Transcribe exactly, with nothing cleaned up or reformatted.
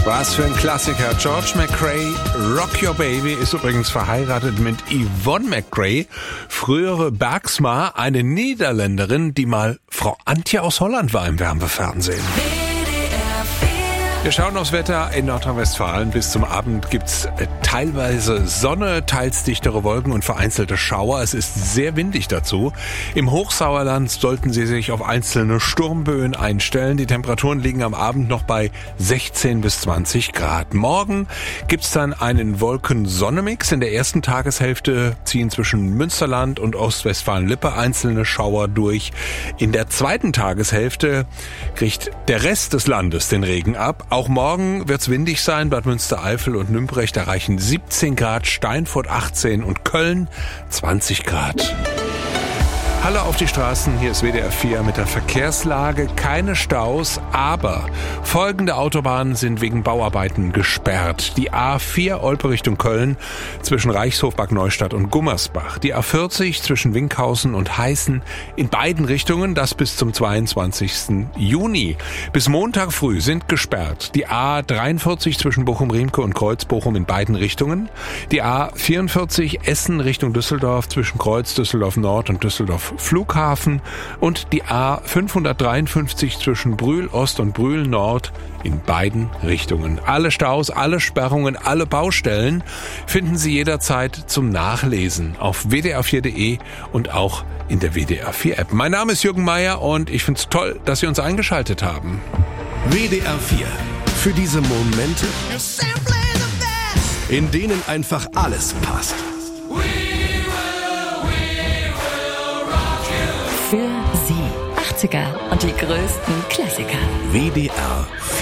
Was für ein Klassiker. George McRae, Rock Your Baby, ist übrigens verheiratet mit Yvonne McRae, frühere Bergsma, eine Niederländerin, die mal Frau Antje aus Holland war im Wärmefernsehen. Wir schauen aufs Wetter in Nordrhein-Westfalen. Bis zum Abend gibt's teilweise Sonne, teils dichtere Wolken und vereinzelte Schauer. Es ist sehr windig dazu. Im Hochsauerland sollten Sie sich auf einzelne Sturmböen einstellen. Die Temperaturen liegen am Abend noch bei sechzehn bis zwanzig Grad. Morgen gibt's dann einen Wolken-Sonne-Mix. In der ersten Tageshälfte ziehen zwischen Münsterland und Ostwestfalen-Lippe einzelne Schauer durch. In der zweiten Tageshälfte kriegt der Rest des Landes den Regen ab. Auch morgen wird's windig sein. Bad Münstereifel und Nümbrecht erreichen siebzehn Grad, Steinfurt achtzehn und Köln zwanzig Grad. Hallo auf die Straßen, hier ist W D R vier mit der Verkehrslage. Keine Staus, aber folgende Autobahnen sind wegen Bauarbeiten gesperrt. Die A vier Olpe Richtung Köln zwischen Reichshof, Bad Neustadt und Gummersbach. Die A vierzig zwischen Winkhausen und Heißen in beiden Richtungen, das bis zum zweiundzwanzigsten Juni. Bis Montag früh sind gesperrt. Die A dreiundvierzig zwischen Bochum-Riemke und Kreuz-Bochum in beiden Richtungen. Die A vierundvierzig Essen Richtung Düsseldorf zwischen Kreuz Düsseldorf Nord und Düsseldorf Flughafen und die A fünfhundertdreiundfünfzig zwischen Brühl Ost und Brühl Nord in beiden Richtungen. Alle Staus, alle Sperrungen, alle Baustellen finden Sie jederzeit zum Nachlesen auf w d r vier punkt d e und auch in der W D R vier App. Mein Name ist Jürgen Meier und ich finde es toll, dass Sie uns eingeschaltet haben. W D R vier. Für diese Momente, in denen einfach alles passt. Für Sie achtziger und die größten Klassiker. W D R vier.